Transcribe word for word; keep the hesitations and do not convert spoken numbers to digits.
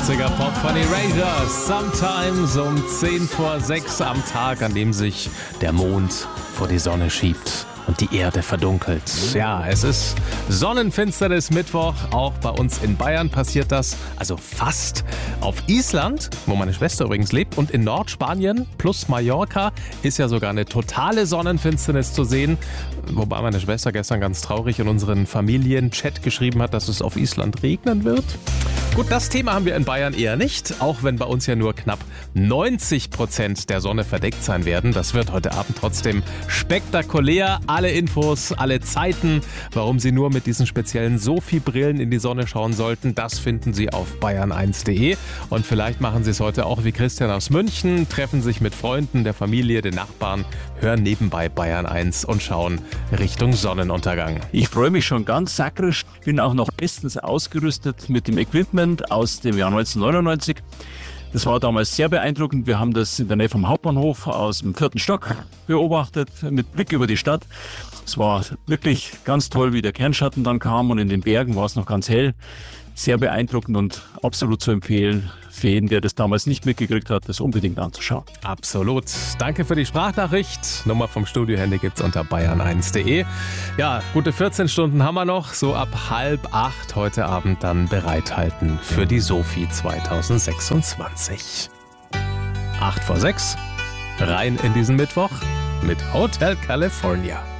achtziger Pop von Erasure. Sometimes um zehn vor sechs am Tag, an dem sich der Mond vor die Sonne schiebt und die Erde verdunkelt. Ja, es ist Sonnenfinsternis Mittwoch. Auch bei uns in Bayern passiert das. Also fast. Auf Island, wo meine Schwester übrigens lebt, und in Nordspanien plus Mallorca ist ja sogar eine totale Sonnenfinsternis zu sehen. Wobei meine Schwester gestern ganz traurig in unseren Familienchat geschrieben hat, dass es auf Island regnen wird. Gut, das Thema haben wir in Bayern eher nicht, auch wenn bei uns ja nur knapp neunzig Prozent der Sonne verdeckt sein werden. Das wird heute Abend trotzdem spektakulär. Alle Infos, alle Zeiten, warum Sie nur mit diesen speziellen Sophie-Brillen in die Sonne schauen sollten, das finden Sie auf bayern eins punkt de. Und vielleicht machen Sie es heute auch wie Christian aus München, treffen sich mit Freunden, der Familie, den Nachbarn, hören nebenbei Bayern eins und schauen Richtung Sonnenuntergang. Ich freue mich schon ganz sakrisch, bin auch noch bestens ausgerüstet mit dem Equipment aus dem Jahr neunzehnhundertneunundneunzig. Das war damals sehr beeindruckend. Wir haben das in der Nähe vom Hauptbahnhof aus dem vierten Stock beobachtet, mit Blick über die Stadt. Es war wirklich ganz toll, wie der Kernschatten dann kam, und in den Bergen war es noch ganz hell. Sehr beeindruckend und absolut zu empfehlen, für jeden, der das damals nicht mitgekriegt hat, das unbedingt anzuschauen. Absolut. Danke für die Sprachnachricht. Nummer vom Studiohandy gibt's unter bayern eins punkt de. Ja, gute vierzehn Stunden haben wir noch. So ab halb acht heute Abend dann bereithalten für die Sophie zweitausendsechsundzwanzig. Acht vor sechs. Rein in diesen Mittwoch mit Hotel California.